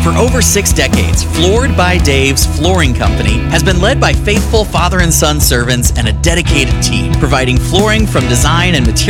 For over 6 decades, Floored by Dave's Flooring Company has been led by faithful father and son servants and a dedicated team, providing flooring from design and material